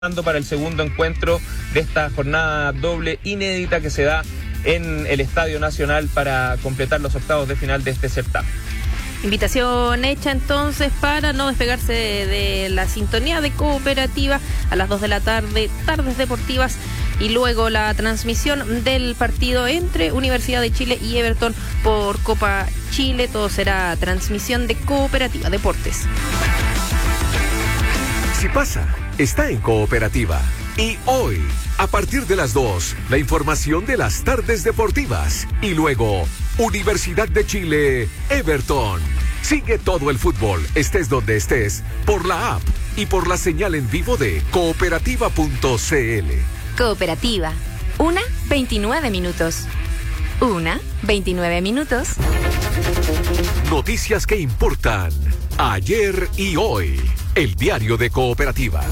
para el segundo encuentro de esta jornada doble inédita que se da en el Estadio Nacional para completar los octavos de final de este certamen. Invitación hecha entonces para no despegarse de la sintonía de Cooperativa a las 2 de la tarde, tardes deportivas, y luego la transmisión del partido entre Universidad de Chile y Everton por Copa Chile. Todo será transmisión de Cooperativa Deportes. Si pasa, está en Cooperativa. Y hoy, a partir de las 2, la información de las tardes deportivas. Y luego, Universidad de Chile, Everton. Sigue todo el fútbol, estés donde estés, por la app y por la señal en vivo de cooperativa.cl. Cooperativa. 1:29 minutos. 1:29 minutos. Noticias que importan. Ayer y hoy. El diario de Cooperativa.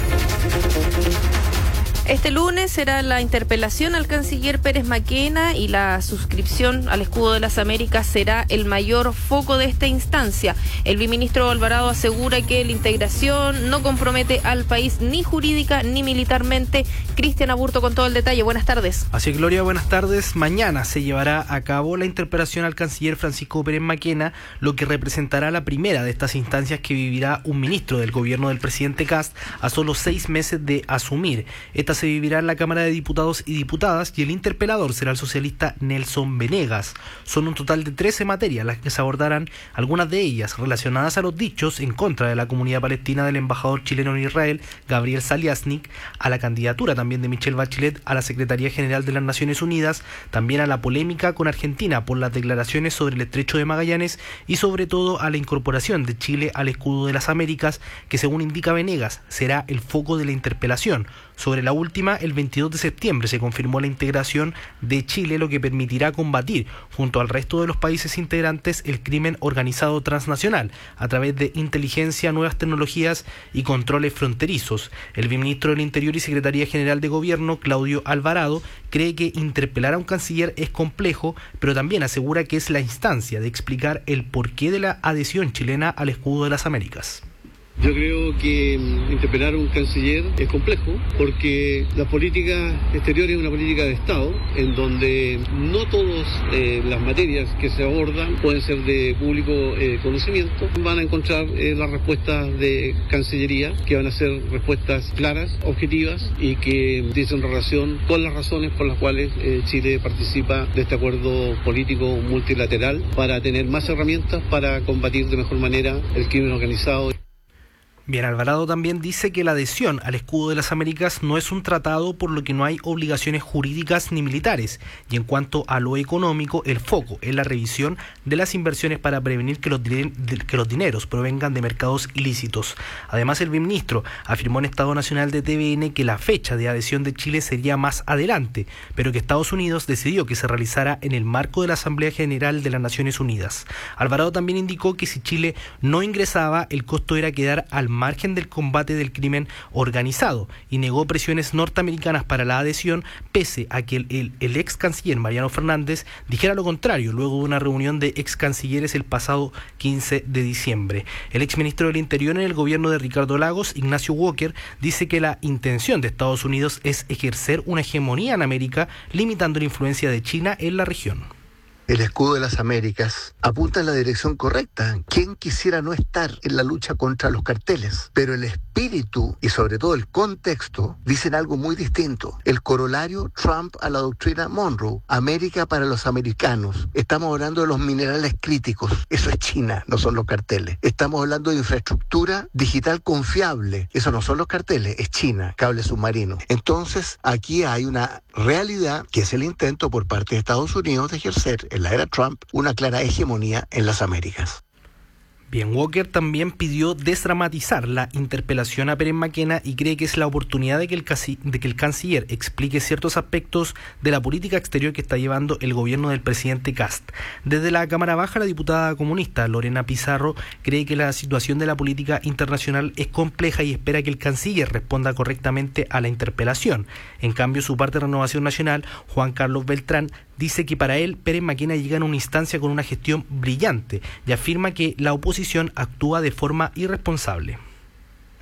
Este lunes será la interpelación al canciller Pérez Maquena y la suscripción al escudo de las Américas será el mayor foco de esta instancia. El viceministro Alvarado asegura que la integración no compromete al país ni jurídica ni militarmente. Cristian Aburto con todo el detalle. Buenas tardes. Así es, Gloria, buenas tardes. Mañana se llevará a cabo la interpelación al canciller Francisco Pérez Maquena, lo que representará la primera de estas instancias que vivirá un ministro del gobierno del presidente Kast a solo 6 meses de asumir. Esta se vivirá en la Cámara de Diputados y Diputadas y el interpelador será el socialista Nelson Venegas. Son un total de 13 materias las que se abordarán, algunas de ellas relacionadas a los dichos en contra de la comunidad palestina del embajador chileno en Israel, Gabriel Saliasnik, a la candidatura también de Michelle Bachelet a la Secretaría General de las Naciones Unidas, también a la polémica con Argentina por las declaraciones sobre el Estrecho de Magallanes y sobre todo a la incorporación de Chile al escudo de las Américas, que según indica Venegas será el foco de la interpelación. Sobre la última, el 22 de septiembre se confirmó la integración de Chile, lo que permitirá combatir, junto al resto de los países integrantes, el crimen organizado transnacional, a través de inteligencia, nuevas tecnologías y controles fronterizos. El viceministro del Interior y Secretaría General de Gobierno, Claudio Alvarado, cree que interpelar a un canciller es complejo, pero también asegura que es la instancia de explicar el porqué de la adhesión chilena al escudo de las Américas. Yo creo que interpelar a un canciller es complejo porque la política exterior es una política de Estado en donde no todas las materias que se abordan pueden ser de público conocimiento. Van a encontrar las respuestas de Cancillería que van a ser respuestas claras, objetivas y que dicen relación con las razones por las cuales Chile participa de este acuerdo político multilateral para tener más herramientas para combatir de mejor manera el crimen organizado. Bien, Alvarado también dice que la adhesión al escudo de las Américas no es un tratado, por lo que no hay obligaciones jurídicas ni militares. Y en cuanto a lo económico, el foco es la revisión de las inversiones para prevenir que los dineros provengan de mercados ilícitos. Además, el viceministro afirmó en Estado Nacional de TVN que la fecha de adhesión de Chile sería más adelante, pero que Estados Unidos decidió que se realizara en el marco de la Asamblea General de las Naciones Unidas. Alvarado también indicó que si Chile no ingresaba, el costo era quedar al margen del combate del crimen organizado y negó presiones norteamericanas para la adhesión, pese a que el ex canciller Mariano Fernández dijera lo contrario luego de una reunión de ex cancilleres el pasado 15 de diciembre. El ex ministro del Interior en el gobierno de Ricardo Lagos, Ignacio Walker, dice que la intención de Estados Unidos es ejercer una hegemonía en América, limitando la influencia de China en la región. El escudo de las Américas apunta en la dirección correcta. ¿Quién quisiera no estar en la lucha contra los carteles? Pero el espíritu y sobre todo el contexto dicen algo muy distinto. El corolario Trump a la doctrina Monroe, América para los americanos. Estamos hablando de los minerales críticos. Eso es China, no son los carteles. Estamos hablando de infraestructura digital confiable. Eso no son los carteles, es China, cable submarino. Entonces, aquí hay una realidad que es el intento por parte de Estados Unidos de ejercer en la era Trump la clara hegemonía en las Américas. Bien, Walker también pidió desdramatizar la interpelación a Pérez Maquena y cree que es la oportunidad de que el canciller explique ciertos aspectos de la política exterior que está llevando el gobierno del presidente Kast. Desde la Cámara Baja, la diputada comunista Lorena Pizarro cree que la situación de la política internacional es compleja y espera que el canciller responda correctamente a la interpelación. En cambio, su parte de Renovación Nacional, Juan Carlos Beltrán, dice que para él Pérez Maquena llega a una instancia con una gestión brillante y afirma que la oposición actúa de forma irresponsable.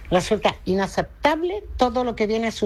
Resulta inaceptable todo lo que viene